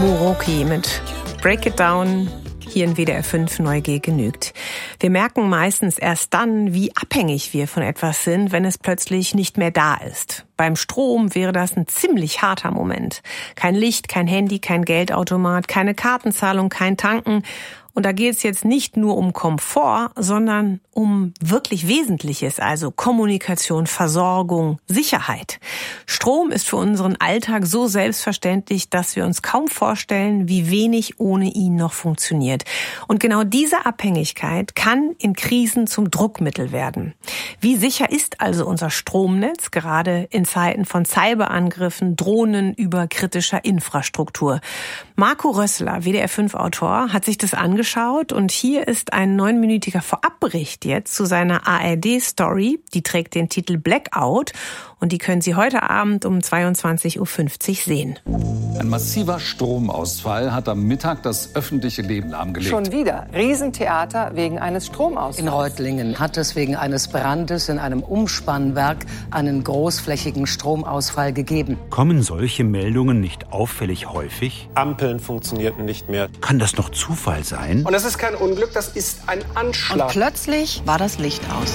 Moroki mit Break It Down, hier in WDR 5 Neugier genügt. Wir merken meistens erst dann, wie abhängig wir von etwas sind, wenn es plötzlich nicht mehr da ist. Beim Strom wäre das ein ziemlich harter Moment. Kein Licht, kein Handy, kein Geldautomat, keine Kartenzahlung, kein Tanken. Und da geht es jetzt nicht nur um Komfort, sondern um wirklich Wesentliches, also Kommunikation, Versorgung, Sicherheit. Strom ist für unseren Alltag so selbstverständlich, dass wir uns kaum vorstellen, wie wenig ohne ihn noch funktioniert. Und genau diese Abhängigkeit kann in Krisen zum Druckmittel werden. Wie sicher ist also unser Stromnetz, gerade in Zeiten von Cyberangriffen, Drohnen über kritischer Infrastruktur? Marco Rössler, WDR 5 Autor, hat sich das angeschaut und hier ist ein 9-minütiger Vorabbericht jetzt zu seiner ARD-Story. Die trägt den Titel Blackout und die können Sie heute Abend um 22.50 Uhr sehen. Ein massiver Stromausfall hat am Mittag das öffentliche Leben lahmgelegt. Schon wieder Riesentheater wegen eines Stromausfalls. In Reutlingen hat es wegen eines Brandes in einem Umspannwerk einen großflächigen Stromausfall gegeben. Kommen solche Meldungen nicht auffällig häufig? Ampeln funktionierten nicht mehr. Kann das noch Zufall sein? Und das ist kein Unglück, das ist ein Anschlag. Und plötzlich war das Licht aus.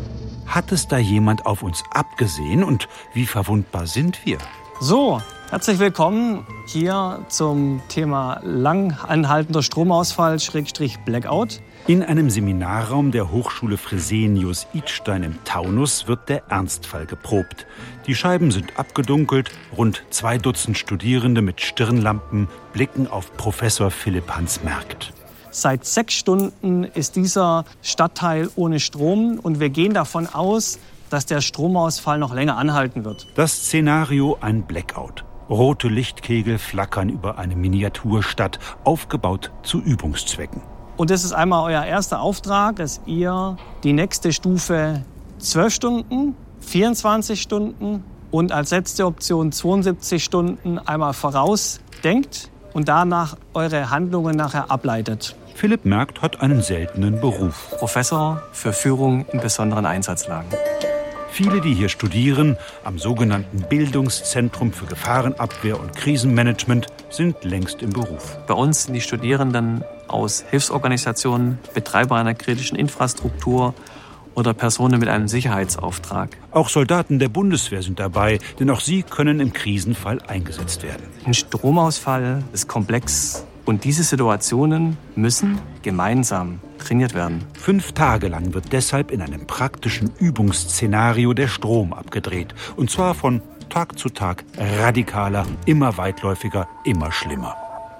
Hat es da jemand auf uns abgesehen und wie verwundbar sind wir? So, herzlich willkommen hier zum Thema lang anhaltender Stromausfall / Blackout. In einem Seminarraum der Hochschule Fresenius-Idstein im Taunus wird der Ernstfall geprobt. Die Scheiben sind abgedunkelt, rund 2 Dutzend Studierende mit Stirnlampen blicken auf Professor Philipp Hans-Merkt. Seit 6 Stunden ist dieser Stadtteil ohne Strom und wir gehen davon aus, dass der Stromausfall noch länger anhalten wird. Das Szenario ein Blackout. Rote Lichtkegel flackern über eine Miniaturstadt, aufgebaut zu Übungszwecken. Und das ist einmal euer erster Auftrag, dass ihr die nächste Stufe 12 Stunden, 24 Stunden und als letzte Option 72 Stunden einmal vorausdenkt und danach eure Handlungen nachher ableitet. Philipp Merkt hat einen seltenen Beruf. Professor für Führung in besonderen Einsatzlagen. Viele, die hier studieren, am sogenannten Bildungszentrum für Gefahrenabwehr und Krisenmanagement, sind längst im Beruf. Bei uns sind die Studierenden aus Hilfsorganisationen, Betreiber einer kritischen Infrastruktur oder Personen mit einem Sicherheitsauftrag. Auch Soldaten der Bundeswehr sind dabei, denn auch sie können im Krisenfall eingesetzt werden. Ein Stromausfall ist komplex und diese Situationen müssen gemeinsam trainiert werden. 5 Tage lang wird deshalb in einem praktischen Übungsszenario der Strom abgedreht. Und zwar von Tag zu Tag radikaler, immer weitläufiger, immer schlimmer.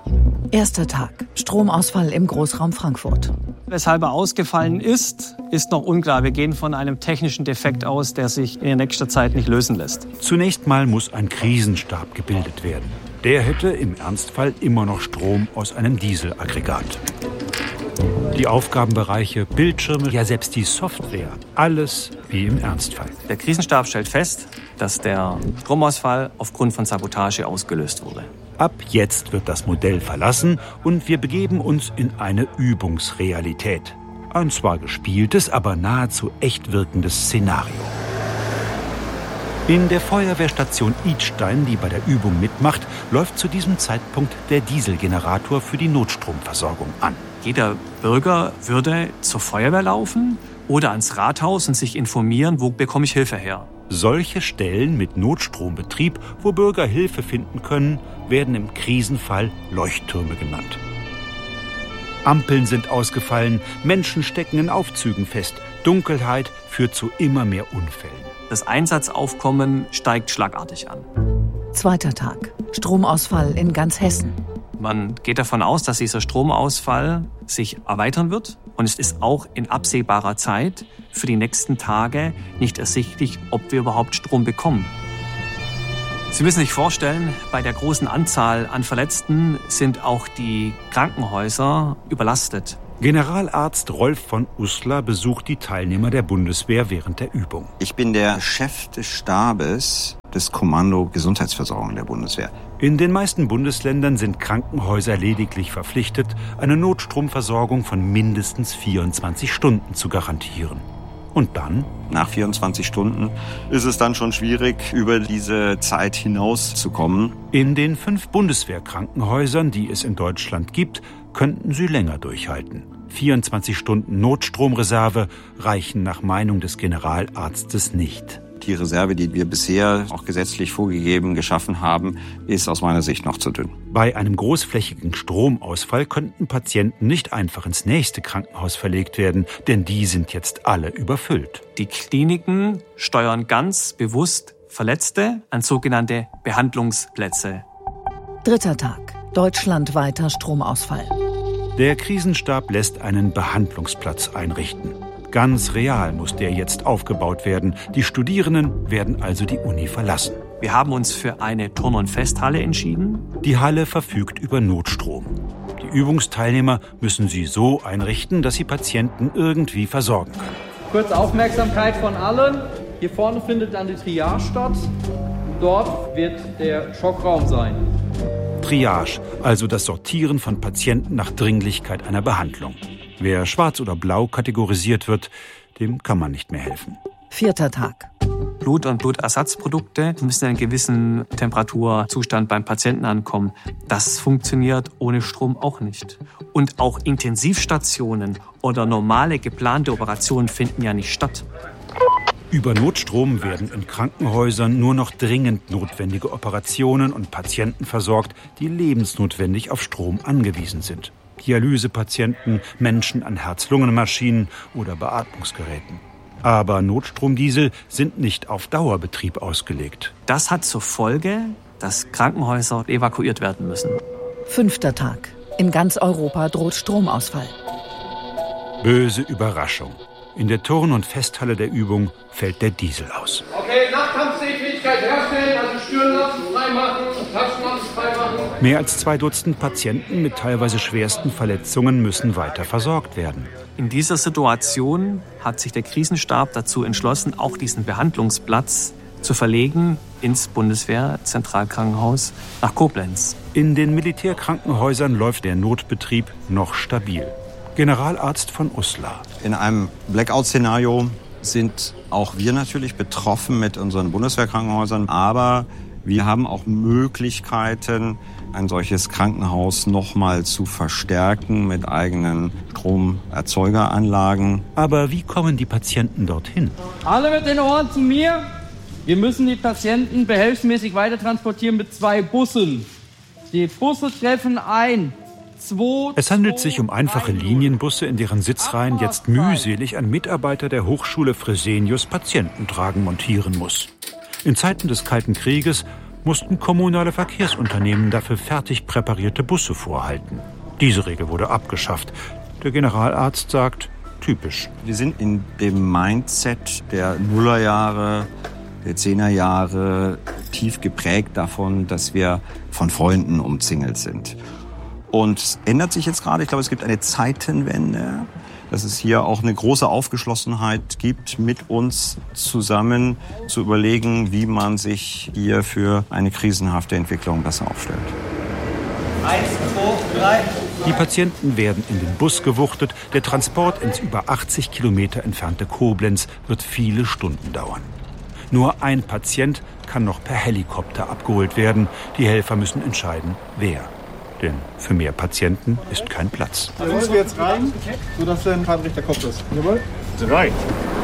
Erster Tag. Stromausfall im Großraum Frankfurt. Weshalb er ausgefallen ist noch unklar. Wir gehen von einem technischen Defekt aus, der sich in nächster Zeit nicht lösen lässt. Zunächst mal muss ein Krisenstab gebildet werden. Der hätte im Ernstfall immer noch Strom aus einem Dieselaggregat. Die Aufgabenbereiche, Bildschirme, ja selbst die Software, alles wie im Ernstfall. Der Krisenstab stellt fest, dass der Stromausfall aufgrund von Sabotage ausgelöst wurde. Ab jetzt wird das Modell verlassen und wir begeben uns in eine Übungsrealität. Ein zwar gespieltes, aber nahezu echt wirkendes Szenario. In der Feuerwehrstation Idstein, die bei der Übung mitmacht, läuft zu diesem Zeitpunkt der Dieselgenerator für die Notstromversorgung an. Jeder Bürger würde zur Feuerwehr laufen oder ans Rathaus und sich informieren, wo bekomme ich Hilfe her. Solche Stellen mit Notstrombetrieb, wo Bürger Hilfe finden können, werden im Krisenfall Leuchttürme genannt. Ampeln sind ausgefallen, Menschen stecken in Aufzügen fest. Dunkelheit führt zu immer mehr Unfällen. Das Einsatzaufkommen steigt schlagartig an. Zweiter Tag. Stromausfall in ganz Hessen. Man geht davon aus, dass dieser Stromausfall sich erweitern wird. Und es ist auch in absehbarer Zeit für die nächsten Tage nicht ersichtlich, ob wir überhaupt Strom bekommen. Sie müssen sich vorstellen, bei der großen Anzahl an Verletzten sind auch die Krankenhäuser überlastet. Generalarzt Rolf von Uslar besucht die Teilnehmer der Bundeswehr während der Übung. Ich bin der Chef des Stabes des Kommando Gesundheitsversorgung der Bundeswehr. In den meisten Bundesländern sind Krankenhäuser lediglich verpflichtet, eine Notstromversorgung von mindestens 24 Stunden zu garantieren. Und dann? Nach 24 Stunden ist es dann schon schwierig, über diese Zeit hinauszukommen. In den 5 Bundeswehrkrankenhäusern, die es in Deutschland gibt, könnten sie länger durchhalten. 24 Stunden Notstromreserve reichen nach Meinung des Generalarztes nicht. Die Reserve, die wir bisher auch gesetzlich vorgegeben geschaffen haben, ist aus meiner Sicht noch zu dünn. Bei einem großflächigen Stromausfall könnten Patienten nicht einfach ins nächste Krankenhaus verlegt werden, denn die sind jetzt alle überfüllt. Die Kliniken steuern ganz bewusst Verletzte an sogenannte Behandlungsplätze. 3. Tag. Deutschlandweiter Stromausfall. Der Krisenstab lässt einen Behandlungsplatz einrichten. Ganz real muss der jetzt aufgebaut werden. Die Studierenden werden also die Uni verlassen. Wir haben uns für eine Turn- und Festhalle entschieden. Die Halle verfügt über Notstrom. Die Übungsteilnehmer müssen sie so einrichten, dass sie Patienten irgendwie versorgen können. Kurz Aufmerksamkeit von allen. Hier vorne findet dann die Triage statt. Dort wird der Schockraum sein. Triage, also das Sortieren von Patienten nach Dringlichkeit einer Behandlung. Wer schwarz oder blau kategorisiert wird, dem kann man nicht mehr helfen. 4. Tag. Blut und Blutersatzprodukte müssen in einem gewissen Temperaturzustand beim Patienten ankommen. Das funktioniert ohne Strom auch nicht. Und auch Intensivstationen oder normale geplante Operationen finden ja nicht statt. Über Notstrom werden in Krankenhäusern nur noch dringend notwendige Operationen und Patienten versorgt, die lebensnotwendig auf Strom angewiesen sind. Dialysepatienten, Menschen an Herz-Lungen-Maschinen oder Beatmungsgeräten. Aber Notstromdiesel sind nicht auf Dauerbetrieb ausgelegt. Das hat zur Folge, dass Krankenhäuser evakuiert werden müssen. 5. Tag. In ganz Europa droht Stromausfall. Böse Überraschung. In der Turn- und Festhalle der Übung fällt der Diesel aus. Okay, Nachkampfsehfähigkeit herstellen, also Stirn lassen, freimachen, Taschen lassen, freimachen. Mehr als 2 Dutzend Patienten mit teilweise schwersten Verletzungen müssen weiter versorgt werden. In dieser Situation hat sich der Krisenstab dazu entschlossen, auch diesen Behandlungsplatz zu verlegen ins Bundeswehr-Zentralkrankenhaus nach Koblenz. In den Militärkrankenhäusern läuft der Notbetrieb noch stabil. Generalarzt von Uslar. In einem Blackout-Szenario sind auch wir natürlich betroffen mit unseren Bundeswehrkrankenhäusern, aber wir haben auch Möglichkeiten, ein solches Krankenhaus nochmal zu verstärken mit eigenen Stromerzeugeranlagen. Aber wie kommen die Patienten dorthin? Alle mit den Ohren zu mir. Wir müssen die Patienten behelfsmäßig weiter transportieren mit 2 Bussen. Die Busse treffen ein. Es handelt sich um einfache Linienbusse, in deren Sitzreihen jetzt mühselig ein Mitarbeiter der Hochschule Fresenius Patiententragen montieren muss. In Zeiten des Kalten Krieges mussten kommunale Verkehrsunternehmen dafür fertig präparierte Busse vorhalten. Diese Regel wurde abgeschafft. Der Generalarzt sagt, typisch. Wir sind in dem Mindset der Nullerjahre, der 10er-Jahre tief geprägt davon, dass wir von Freunden umzingelt sind. Und es ändert sich jetzt gerade. Ich glaube, es gibt eine Zeitenwende, dass es hier auch eine große Aufgeschlossenheit gibt, mit uns zusammen zu überlegen, wie man sich hier für eine krisenhafte Entwicklung besser aufstellt. 1, 2, 3. Die Patienten werden in den Bus gewuchtet. Der Transport ins über 80 Kilometer entfernte Koblenz wird viele Stunden dauern. Nur ein Patient kann noch per Helikopter abgeholt werden. Die Helfer müssen entscheiden, wer. Denn für mehr Patienten ist kein Platz. Da müssen wir jetzt rein, sodass dann Fahrtrichter der Kopf ist. Jawohl. Rein.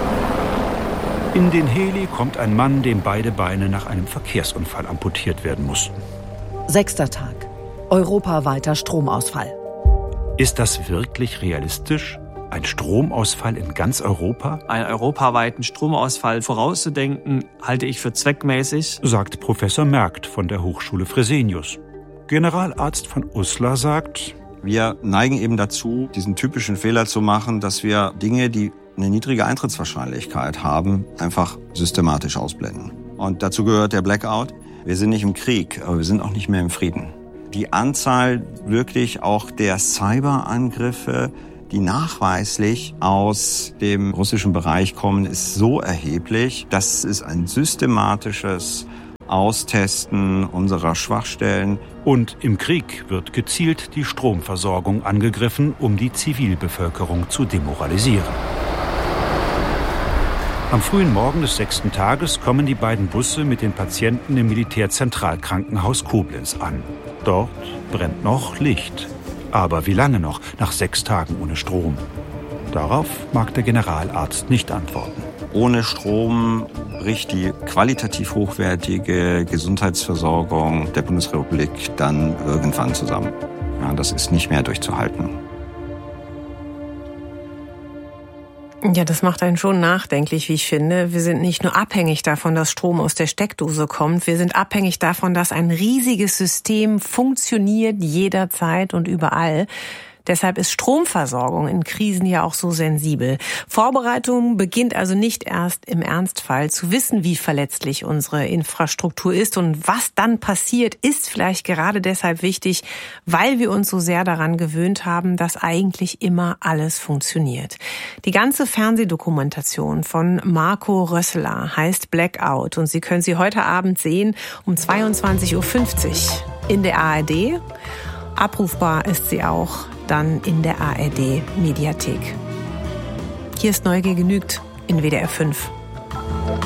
In den Heli kommt ein Mann, dem beide Beine nach einem Verkehrsunfall amputiert werden mussten. 6. Tag. Europaweiter Stromausfall. Ist das wirklich realistisch? Ein Stromausfall in ganz Europa? Einen europaweiten Stromausfall vorauszudenken, halte ich für zweckmäßig, sagt Professor Merkt von der Hochschule Fresenius. Generalarzt von Uslar sagt, wir neigen eben dazu, diesen typischen Fehler zu machen, dass wir Dinge, die eine niedrige Eintrittswahrscheinlichkeit haben, einfach systematisch ausblenden. Und dazu gehört der Blackout. Wir sind nicht im Krieg, aber wir sind auch nicht mehr im Frieden. Die Anzahl wirklich auch der Cyberangriffe, die nachweislich aus dem russischen Bereich kommen, ist so erheblich, dass es ein systematisches Austesten unserer Schwachstellen. Und im Krieg wird gezielt die Stromversorgung angegriffen, um die Zivilbevölkerung zu demoralisieren. Am frühen Morgen des 6. Tages kommen die beiden Busse mit den Patienten im Militärzentralkrankenhaus Koblenz an. Dort brennt noch Licht. Aber wie lange noch, nach 6 Tagen ohne Strom? Darauf mag der Generalarzt nicht antworten. Ohne Strom bricht die qualitativ hochwertige Gesundheitsversorgung der Bundesrepublik dann irgendwann zusammen. Ja, das ist nicht mehr durchzuhalten. Ja, das macht einen schon nachdenklich, wie ich finde. Wir sind nicht nur abhängig davon, dass Strom aus der Steckdose kommt. Wir sind abhängig davon, dass ein riesiges System funktioniert jederzeit und überall. Deshalb ist Stromversorgung in Krisen ja auch so sensibel. Vorbereitung beginnt also nicht erst im Ernstfall. Zu wissen, wie verletzlich unsere Infrastruktur ist und was dann passiert, ist vielleicht gerade deshalb wichtig, weil wir uns so sehr daran gewöhnt haben, dass eigentlich immer alles funktioniert. Die ganze Fernsehdokumentation von Marco Rösseler heißt Blackout und Sie können sie heute Abend sehen um 22.50 Uhr in der ARD. Abrufbar ist sie auch dann in der ARD-Mediathek. Hier ist Neugier genügt in WDR 5.